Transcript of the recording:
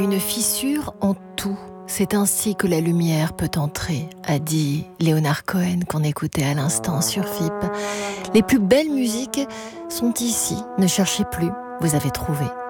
Une fissure en tout. C'est ainsi que la lumière peut entrer, a dit Leonard Cohen qu'on écoutait à l'instant sur FIP. Les plus belles musiques sont ici. Ne cherchez plus, vous avez trouvé.